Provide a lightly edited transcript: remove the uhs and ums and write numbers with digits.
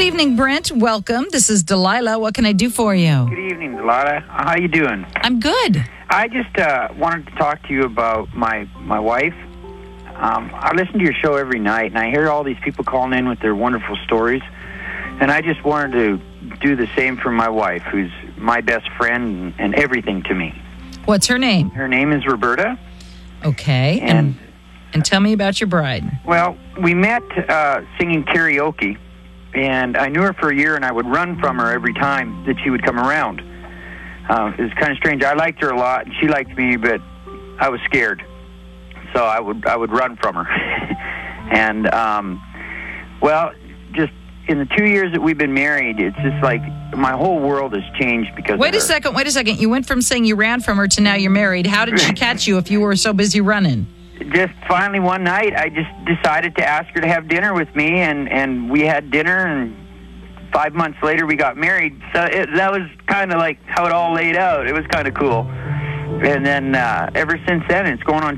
Good evening, Brent. Welcome. This is Delilah. What can I do for you? Good evening, Delilah. How you doing? I'm good. I just wanted to talk to you about my wife. I listen to your show every night, and I hear all these people calling in with their wonderful stories. And I just wanted to do the same for my wife, who's my best friend and everything to me. What's her name? Her name is Roberta. Okay. And tell me about your bride. Well, we met singing karaoke, and I knew her for a year, and I would run from her every time that she would come around. It was kind of strange. I liked her a lot, and she liked me, but I was scared. So I would run from her. And, just in the 2 years that we've been married, it's just like my whole world has changed because Wait a second. You went from saying you ran from her to now you're married. How did she catch you if you were so busy running? Just finally one night, I just decided to ask her to have dinner with me, and we had dinner, and 5 months later we got married. So that was kind of like how it all laid out. It was kind of cool. And then ever since then, it's going on